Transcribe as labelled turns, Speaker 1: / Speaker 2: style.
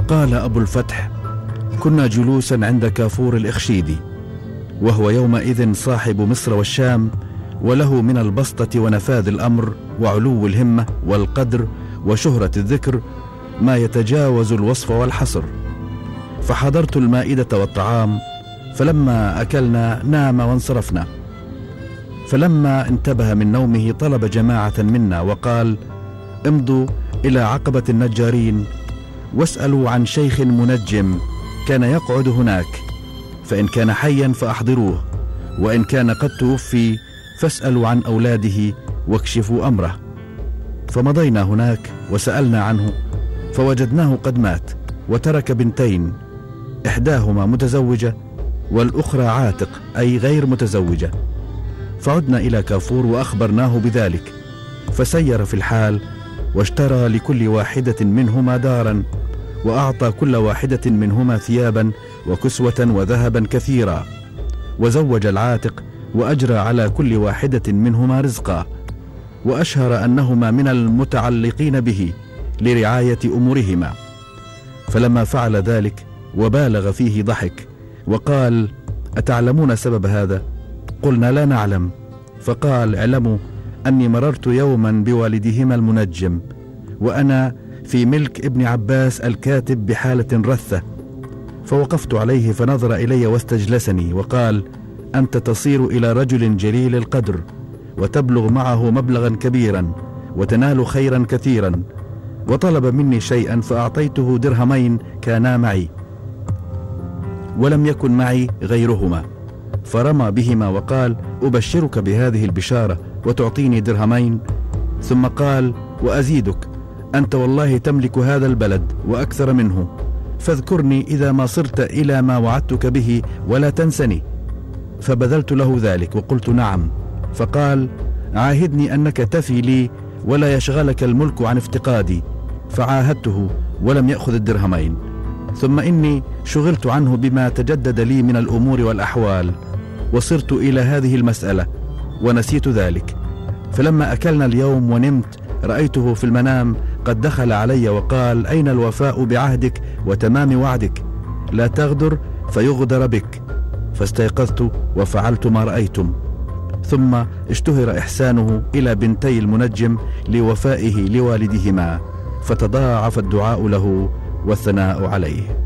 Speaker 1: قال أبو الفتح: كنا جلوسا عند كافور الإخشيدي، وهو يومئذ صاحب مصر والشام، وله من البسطة ونفاذ الأمر وعلو الهمة والقدر وشهرة الذكر ما يتجاوز الوصف والحصر. فحضرت المائدة والطعام، فلما أكلنا نام وانصرفنا. فلما انتبه من نومه طلب جماعة منا وقال: امضوا إلى عقبة النجارين واسألوا عن شيخ منجم كان يقعد هناك، فإن كان حيا فأحضروه، وإن كان قد توفي فاسألوا عن أولاده واكشفوا أمره. فمضينا هناك وسألنا عنه، فوجدناه قد مات وترك بنتين، إحداهما متزوجة والأخرى عاتق أي غير متزوجة. فعدنا إلى كافور وأخبرناه بذلك، فسير في الحال واشترى لكل واحدة منهما دارا، وأعطى كل واحدة منهما ثيابا وكسوة وذهبا كثيرا، وزوج العاتق وأجرى على كل واحدة منهما رزقا، وأشهر أنهما من المتعلقين به لرعاية أمورهما. فلما فعل ذلك وبالغ فيه ضحك وقال: أتعلمون سبب هذا؟ قلنا: لا نعلم. فقال: اعلموا أني مررت يوما بوالدهما المنجم، وأنا في ملك ابن عباس الكاتب بحالة رثة، فوقفت عليه فنظر إلي واستجلسني وقال: أنت تصير إلى رجل جليل القدر، وتبلغ معه مبلغا كبيرا، وتنال خيرا كثيرا. وطلب مني شيئا فأعطيته درهمين كانا معي، ولم يكن معي غيرهما، فرمى بهما وقال: أبشرك بهذه البشارة وتعطيني درهمين. ثم قال: وأزيدك، أنت والله تملك هذا البلد وأكثر منه، فاذكرني إذا ما صرت إلى ما وعدتك به ولا تنسني. فبذلت له ذلك وقلت: نعم. فقال: عاهدني أنك تفي لي ولا يشغلك الملك عن افتقادي. فعاهدته ولم يأخذ الدرهمين. ثم إني شغلت عنه بما تجدد لي من الأمور والأحوال، وصرت إلى هذه المسألة ونسيت ذلك. فلما أكلنا اليوم ونمت رأيته في المنام قد دخل علي وقال: أين الوفاء بعهدك وتمام وعدك؟ لا تغدر فيغدر بك. فاستيقظت وفعلت ما رأيتم. ثم اشتهر إحسانه إلى بنتي المنجم لوفائه لوالدهما، فتضاعف الدعاء له والثناء عليه.